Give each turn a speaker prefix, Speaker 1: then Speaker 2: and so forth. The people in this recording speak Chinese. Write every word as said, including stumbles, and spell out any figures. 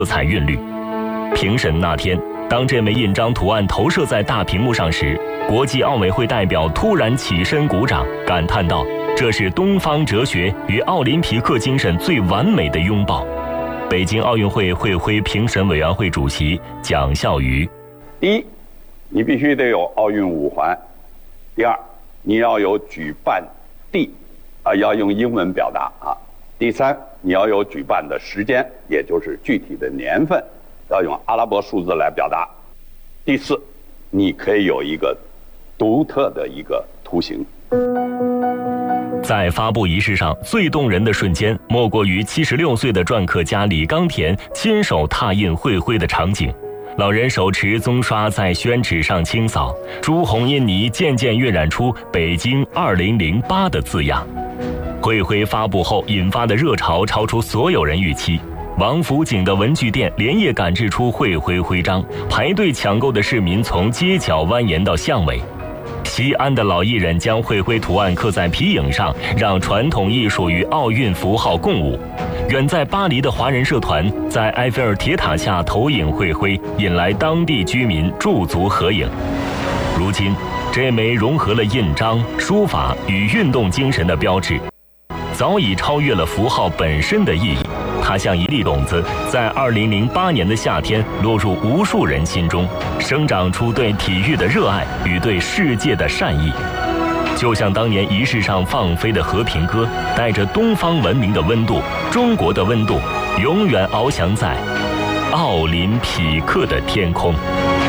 Speaker 1: 色彩韵律。评审那天，当这枚印章图案投射在大屏幕上时，国际奥委会代表突然起身鼓掌，感叹道：“这是东方哲学与奥林匹克精神最完美的拥抱。”北京奥运会会徽评审委员会主席蒋孝瑜：
Speaker 2: 第一，你必须得有奥运五环；第二，你要有举办地，啊，要用英文表达啊；第三，你要有举办的时间，也就是具体的年份，要用阿拉伯数字来表达；第四，你可以有一个独特的一个图形。
Speaker 1: 在发布仪式上最动人的瞬间，莫过于七十六岁的篆刻家李冈田亲手拓印会徽的场景。老人手持棕刷在宣纸上清扫，朱红印泥渐渐晕染出北京二零零八的字样。会徽发布后引发的热潮超出所有人预期。王府井的文具店连夜赶制出会徽徽章，排队抢购的市民从街角蜿蜒到巷尾。西安的老艺人将会徽图案刻在皮影上，让传统艺术与奥运符号共舞。远在巴黎的华人社团在埃菲尔铁塔下投影会徽，引来当地居民驻足合影。如今，这枚融合了印章、书法与运动精神的标志，早已超越了符号本身的意义。它像一粒种子，在二零零八年的夏天落入无数人心中，生长出对体育的热爱与对世界的善意。就像当年仪式上放飞的和平鸽，带着东方文明的温度，中国的温度，永远翱翔在奥林匹克的天空。